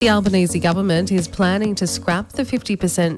The Albanese government is planning to scrap the 50%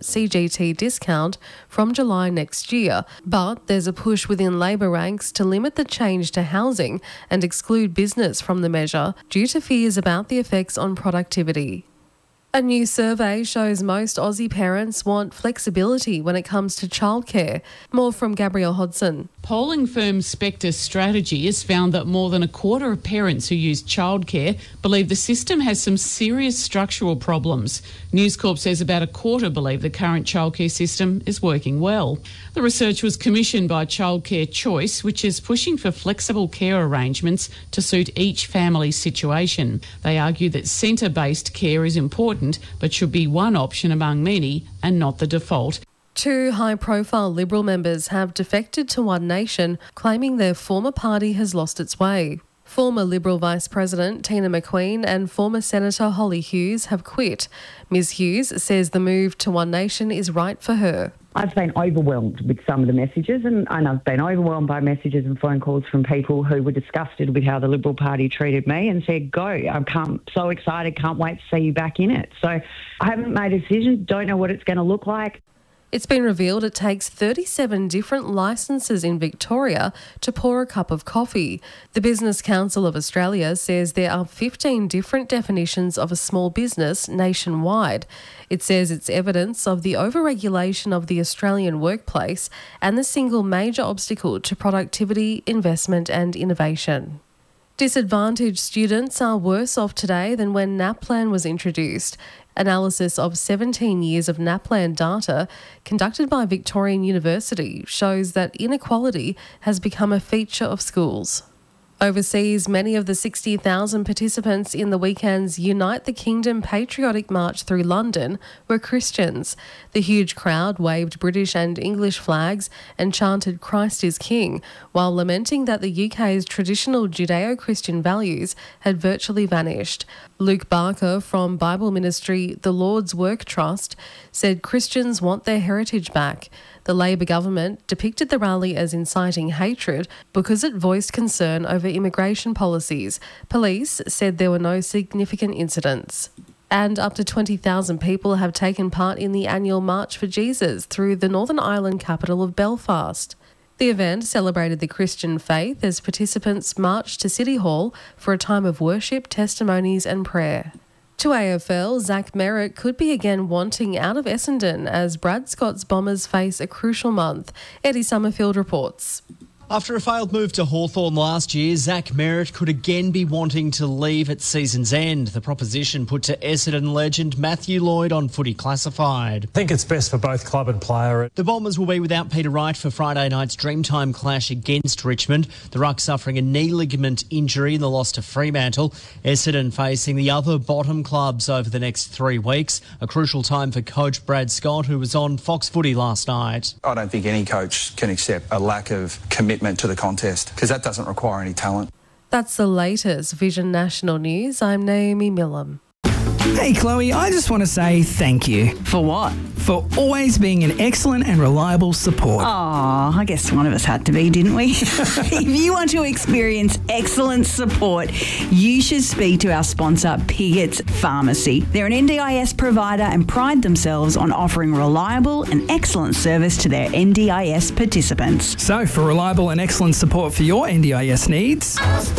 CGT discount from July next year, but there's a push within Labor ranks to limit the change to housing and exclude business from the measure due to fears about the effects on productivity. A new survey shows most Aussie parents want flexibility when it comes to childcare. More from Gabrielle Hodson. Polling firm Spectre Strategy has found that more than a quarter of parents who use childcare believe the system has some serious structural problems. News Corp says about a quarter believe the current childcare system is working well. The research was commissioned by Childcare Choice, which is pushing for flexible care arrangements to suit each family's situation. They argue that centre-based care is important, but should be one option among many and not the default. Two high-profile Liberal members have defected to One Nation, claiming their former party has lost its way. Former Liberal Vice President Tina McQueen and former Senator Holly Hughes have quit. Ms Hughes says the move to One Nation is right for her. I've been overwhelmed with some of the messages and I've been overwhelmed by messages and phone calls from people who were disgusted with how the Liberal Party treated me and said, go, I'm so excited, can't wait to see you back in it. So I haven't made a decision, don't know what it's going to look like. It's been revealed it takes 37 different licences in Victoria to pour a cup of coffee. The Business Council of Australia says there are 15 different definitions of a small business nationwide. It says it's evidence of the overregulation of the Australian workplace and the single major obstacle to productivity, investment and innovation. Disadvantaged students are worse off today than when NAPLAN was introduced. Analysis of 17 years of NAPLAN data conducted by Victorian University shows that inequality has become a feature of schools. Overseas, many of the 60,000 participants in the weekend's Unite the Kingdom Patriotic March through London were Christians. The huge crowd waved British and English flags and chanted Christ is King, while lamenting that the UK's traditional Judeo-Christian values had virtually vanished. Luke Barker from Bible ministry The Lord's Work Trust said Christians want their heritage back. The Labor government depicted the rally as inciting hatred because it voiced concern over immigration policies. Police said there were no significant incidents. And up to 20,000 people have taken part in the annual March for Jesus through the Northern Ireland capital of Belfast. The event celebrated the Christian faith as participants marched to City Hall for a time of worship, testimonies and prayer. To AFL, Zach Merritt could be again wanting out of Essendon as Brad Scott's Bombers face a crucial month. Eddie Summerfield reports. After a failed move to Hawthorn last year, Zach Merritt could again be wanting to leave at season's end. The proposition put to Essendon legend Matthew Lloyd on Footy Classified. I think it's best for both club and player. The Bombers will be without Peter Wright for Friday night's Dreamtime clash against Richmond. The Ruck suffering a knee ligament injury in the loss to Fremantle. Essendon facing the other bottom clubs over the next 3 weeks. A crucial time for coach Brad Scott, who was on Fox Footy last night. I don't think any coach can accept a lack of commitment to the contest because that doesn't require any talent. That's the latest Vision National News. I'm Naomi Millam. Hey Chloe, I just want to say thank you. For what? For always being an excellent and reliable support. Oh, I guess one of us had to be, didn't we? If you want to experience excellent support, you should speak to our sponsor, Pigot's Pharmacy. They're an NDIS provider and pride themselves on offering reliable and excellent service to their NDIS participants. So, for reliable and excellent support for your NDIS needs,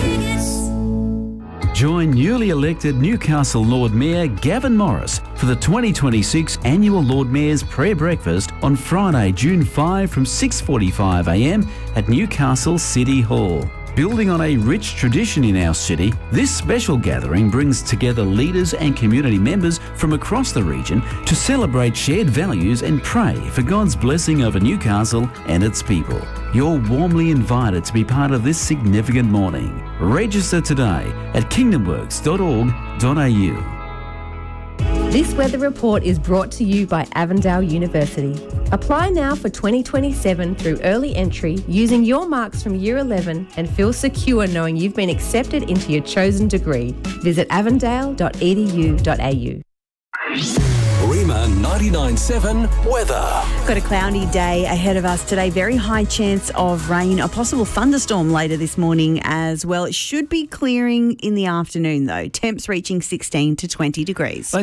join newly elected Newcastle Lord Mayor Gavin Morris for the 2026 annual Lord Mayor's Prayer Breakfast on Friday, June 5 from 6:45am at Newcastle City Hall. Building on a rich tradition in our city, this special gathering brings together leaders and community members from across the region to celebrate shared values and pray for God's blessing over Newcastle and its people. You're warmly invited to be part of this significant morning. Register today at kingdomworks.org.au. This weather report is brought to you by Avondale University. Apply now for 2027 through early entry using your marks from Year 11 and feel secure knowing you've been accepted into your chosen degree. Visit avondale.edu.au. Rima 99.7 weather. Got a cloudy day ahead of us today. Very high chance of rain, a possible thunderstorm later this morning as well. It should be clearing in the afternoon though. Temps reaching 16 to 20 degrees.